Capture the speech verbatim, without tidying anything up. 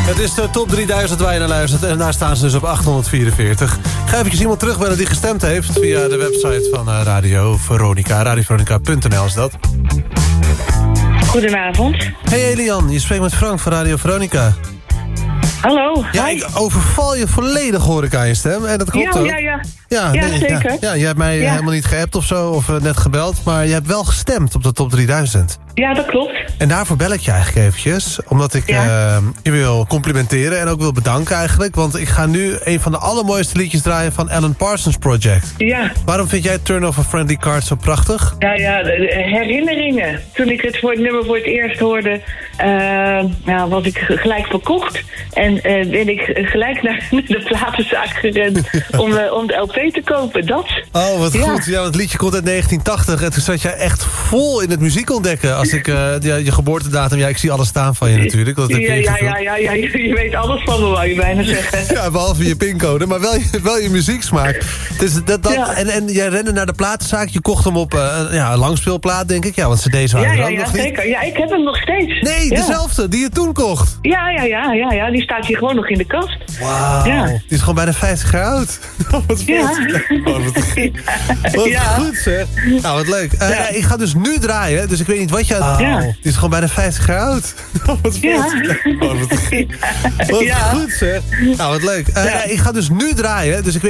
Het is de top drieduizend waar je naar luistert. En daar staan ze dus op achthonderdvierenveertig. Ik ga eventjes iemand terugbellen die gestemd heeft... via de website van uh, Radio Veronica. radio veronica punt n l is dat. Goedenavond. Hey Elian, je spreekt met Frank van Radio Veronica. Hallo. Ja, hi. ik overval je volledig, hoor ik aan je stem. En dat klopt ja, ook. Ja, ja, Ja, ja. nee, zeker. Ja, ja, je hebt mij ja. helemaal niet geappt of zo, of uh, net gebeld. Maar je hebt wel gestemd op de top drieduizend. Ja, dat klopt. En daarvoor bel ik je eigenlijk eventjes. Omdat ik ja. uh, je wil complimenteren en ook wil bedanken eigenlijk. Want ik ga nu een van de allermooiste liedjes draaien van Alan Parsons Project. Ja. Waarom vind jij Turn Off a Friendly Card zo prachtig? Ja, ja, herinneringen. Toen ik het, voor het nummer voor het eerst hoorde, uh, ja, was ik gelijk verkocht. En uh, ben ik gelijk naar de platenzaak gerend om, uh, om de L P te kopen. Dat. Oh, wat ja. goed. Ja, het liedje komt uit negentien tachtig. En toen zat jij echt vol in het muziek ontdekken. Als ik uh, ja, je geboortedatum... Ja, ik zie alles staan van je natuurlijk. Dat heb je ja, ja, ja, ja, ja, je weet alles van me, wou je bijna zeggen. Ja, behalve je pincode, maar wel je, wel je muzieksmaak. Dus dat, dat, ja. en, en jij rende naar de platenzaak. Je kocht hem op uh, ja, een langspeelplaat, denk ik. Ja, want cd's waren ja, er ja, ook ja, nog niet. zeker. Ja, ik heb hem nog steeds. Nee, ja. dezelfde, die je toen kocht. Ja, ja, ja, ja, ja, die staat hier gewoon nog in de kast. Wauw, ja. die is gewoon bijna vijftig jaar oud. Oh, wat ja. Oh, wat wat ja. goed, zeg. Nou, wat leuk. Uh, ja. Ik ga dus nu draaien, dus ik weet niet wat je... Oh, ja. Die is gewoon bijna vijftig jaar oud. Oh, wat ja. Oh, wat wat ja. goed, zeg. Nou, wat leuk. Uh, ja. Ik ga dus nu draaien, dus ik weet